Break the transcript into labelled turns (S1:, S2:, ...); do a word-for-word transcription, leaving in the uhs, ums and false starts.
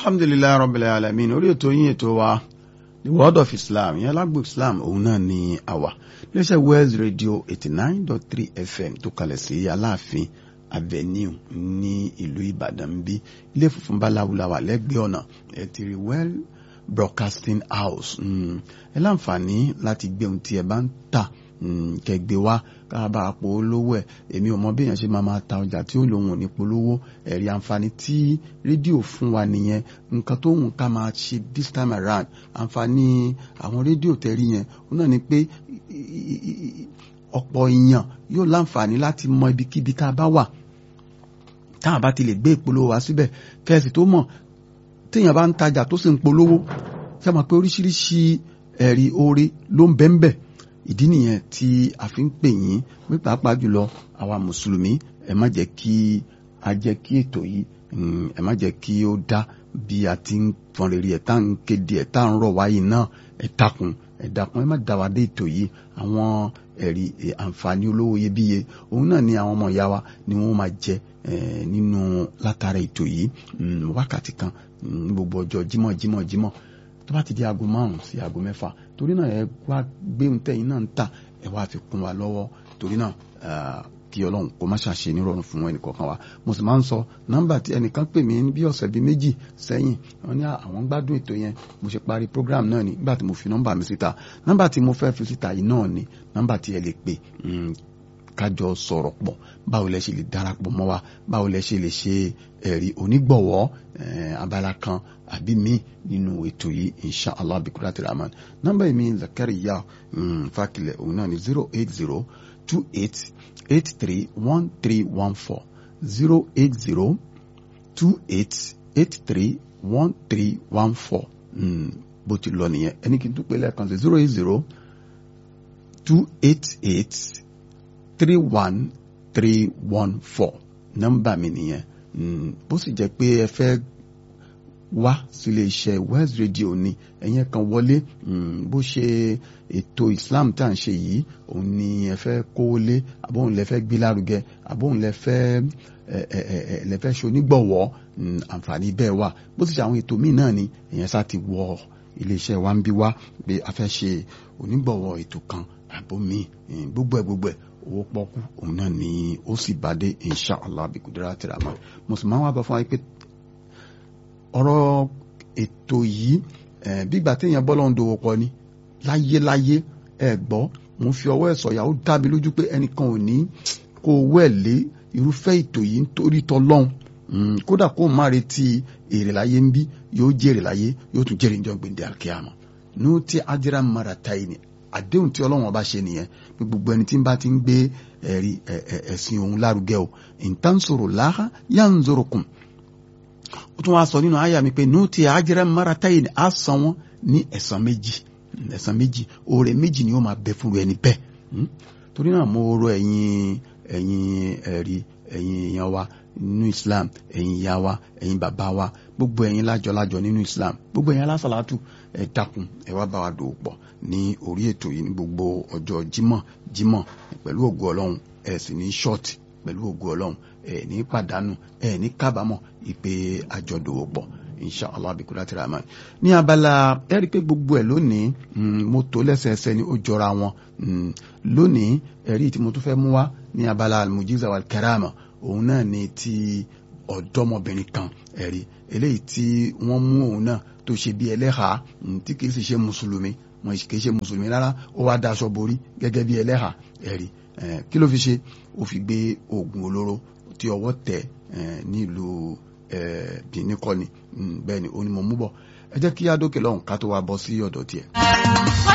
S1: alhamdulilayi rabbil alamin orí ètò yín ètò wa the world of islam yẹn lágbo islam òun náà ni àwa iléeṣẹ́ West Radio eighty nine dot three fm tó kalẹ̀ sí aláàfin avenue ní ìlú ìbàdàn bí ilé funfun báláwúláwà lẹ́gbẹ̀ẹ́ ọ̀nà ẹ ti rí well broadcasting house ẹ láǹfààní láti gbé ohun tí ẹ bá ń tà kẹgbẹ́ wá káàbà àpò olówó ẹ̀ èmi ò mọ bí èèyàn ṣe máa máa ta ọjà tí ó lòun ò ní polówó ẹ̀rí àǹfààní tí rédíò fún wa nìyẹn nǹkan tó hùn ká máa ṣe this time around àǹfààní àwọn rédíò tẹ̀rí yẹn ó náà ni pé ọ̀pọ̀ èèyàn yóò láǹfààní láti mọ ibikíbi tá a bá wà tá a bá ti lè gbé ìpolówó wa síbẹ̀ kẹ́sì tó mọ̀ téèyàn bá ń tajà tó sì ń polówó ṣe mọ̀ pé oríṣiríṣi ẹ̀rí oore ló ń bẹ ń bẹ ìdí nìyẹn tí a fi ń pè yín pé pàápàá jùlọ àwa mùsùlùmí ẹ má jẹ́ kí a jẹ́ kí ètò yìí ẹ má jẹ́ kí ó dá bí a ti ń fọn rere ẹ̀ tá à ń kéde ẹ̀ tá à ń rọ̀ wáyé náà ẹ dákun ẹ dákun ẹ má dá wa dé ètò yìí àwọn ẹ̀rí àǹfààní olówó iyebíye òun náà ni àwọn ọmọ ìyá wa ni wọ́n máa jẹ nínú látara ètò yìí wákàtí kan ní gbogbo ọjọ́ jímọ̀ jímọ̀ jímọ̀ tó bá ti di aago márùn sí aago mẹ́fà torí náà ẹ wá gbé ohun tẹ̀yin náà ń tà ẹ wá fi kún wa lọ́wọ́ torí náà kí ọlọ́run kó má ṣàṣe nírọ̀rùn fún ẹnì kọ̀ọ̀kan wa mo sì máa ń sọ nọ́mbà tí ẹnìkan pè mí bí ọ̀sẹ̀ bíi méjì sẹ́yìn wọ́n ní àwọn gbádùn ètò yẹn mo ṣe parí program náà ni nígbà tí mo fi nọ́mbà mi síta nọ́mbà tí mo fẹ́ fi síta yìí náà ni nọ́mbà tí ẹ lè pè kájọ sọ̀rọ̀ pọ̀ báwo lẹ ṣe lè darapọ̀ mọ́ wa báwo lẹ ṣe lè ṣe ẹ̀rí onígbọ̀wọ́ abala kan àbí mi nínú ètò yìí insha allah bikurati rahman nọ́mbà mi Zakariya Fakilẹ̀ òun náà ni zero eight zero two eight eight three one three one four zero eight zero two eight eight three one three one four bó ti lọ nìyẹn ẹni kí n tún pè lẹ́ẹ̀kan sí zero eight zero two eight eight three one three one four nọ́mbà mi nìyẹn bó sì jẹ́ pé ẹ fẹ́ wá sílé iṣẹ́ West Radio ni ẹ̀yẹn kan wọlé bó ṣe ètò Islam tá à ń ṣe yìí òun ni ẹ fẹ́ kówó lé àbóhùn lẹ fẹ́ gbé lárugẹ àbóhùn lẹ fẹ́ lẹ fẹ́ ṣe onígbọ̀wọ́ àǹfààní bẹ́ẹ̀ wà bó sì ṣe àwọn ètò míì náà ni ẹ̀yẹn sá ti wọ ilé iṣẹ́ wa ń bí wá pé a fẹ́ ṣe onígbọ̀wọ́ ètò kan àbó míì gbogbo ẹ̀ gbogbo ẹ̀ owó pọ́kú òun náà ni ó sì bá dé insha allah bí kudura tìrama mùsùlùmí wa bá fún wa pé ọ̀rọ̀ ètò yìí bí ìgbà téèyàn bọ́ lọ́n dòwò pọ̀ ni láyéláyé ẹ gbọ́ mo fi ọwọ́ ẹ̀ sọ̀yà ó dá mi lójú pé ẹnìkan ò ní kó owó ẹ̀ lé irúfẹ́ ètò yìí nítorí tọ́lọ́hún kódà kó má retí èrè láyé ń bí yóò jèrè láyé yóò tún jèrè níjọ́ gbèǹdé àkíyàmọ̀ ní ti ajira maratayi ni àdéhùn tí ọlọ́run ọba ṣe nìyẹn pé gbogbo ẹni tí ń bá ti ń gbé ẹ̀rí ẹ̀sìn òun lárugẹ o intansoro láha yanzorokum ó tún wá sọ nínú àyà mi pé ní ti ajira maratayi ni á san wọn ní ẹ̀san méjì ẹ̀san méjì oore méjì ni ó máa bẹ fún ẹni bẹ́ẹ̀ torí náà mo rọ ẹ̀yin ẹ̀yin ẹ̀rí ẹ̀yin èèyàn wa nínú Islam ẹ̀yin ìyá wa ẹ̀yin bàbá wa gbogbo ẹ̀yin lájọlájọ nínú Islam gbogbo ẹ̀yin alásàlátù ẹ dákun ẹ wá bá wa dòwò pọ̀ ní orí ètò yìí ní gbogbo ọjọ́ jímọ̀ jímọ̀ pẹ̀lú ògo ọlọ́run ẹ sì ní ṣọ́ọ̀tì pẹ̀lú ògo ọlọ́run ẹ ní pàdánù ẹ ní kábàámọ̀ ìpè àjọdòwò pọ̀ insha allah bikurati rahman ní abala ẹ rí i pé gbogbo ẹ lónìí mo tó lẹ́sẹẹsẹ ni ó jọra wọn lónìí ẹ̀rí tí mo tún fẹ́ mú wá ní abala almujiza wal karama òun náà ni ti ọ̀dọ́mọbìnrin kan ẹ̀rí eléyìí tí wọ́n mú òun náà tó ṣe bí ẹlẹ́hàá tí kìí sì ṣe mùsùlùmí wọn kìí ṣe mùsùlùmí rárá ó wá daṣọ borí gẹ́gẹ́ bí ẹlẹ́hàá ẹ̀rí kí ló fi ṣe ó fi gbé oògùn olóró tí ọwọ́ tẹ̀ nílùú Benin kọ́ni bẹ́ẹ̀ ni ó ní mo mú bọ̀ ẹ jẹ́ kí á dókè lọ́hùn ká tó wá bọ́ sí ọ̀dọ̀ tiẹ̀.